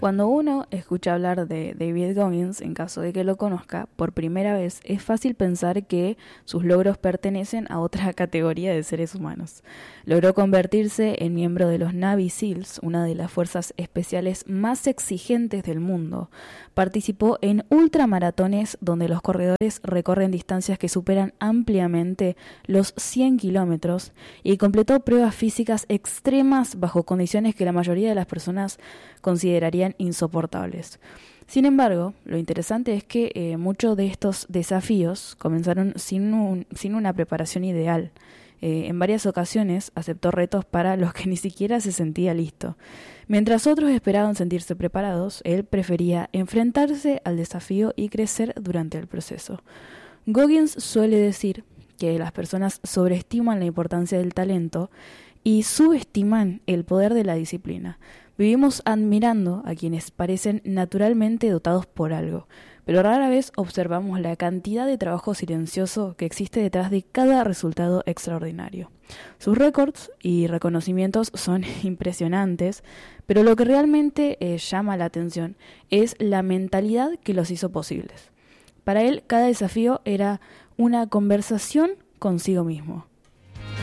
Cuando uno escucha hablar de David Goggins, en caso de que lo conozca por primera vez, es fácil pensar que sus logros pertenecen a otra categoría de seres humanos. Logró convertirse en miembro de los Navy SEALs, una de las fuerzas especiales más exigentes del mundo. Participó en ultramaratones donde los corredores recorren distancias que superan ampliamente los 100 kilómetros y completó pruebas físicas extremas bajo condiciones que la mayoría de las personas considerarían insoportables. Sin embargo, lo interesante es que muchos de estos desafíos comenzaron sin una preparación ideal. En varias ocasiones aceptó retos para los que ni siquiera se sentía listo. Mientras otros esperaban sentirse preparados, él prefería enfrentarse al desafío y crecer durante el proceso. Goggins suele decir que las personas sobreestiman la importancia del talento y subestiman el poder de la disciplina. Vivimos admirando a quienes parecen naturalmente dotados por algo, pero rara vez observamos la cantidad de trabajo silencioso que existe detrás de cada resultado extraordinario. Sus récords y reconocimientos son impresionantes, pero lo que realmente llama la atención es la mentalidad que los hizo posibles. Para él, cada desafío era una conversación consigo mismo.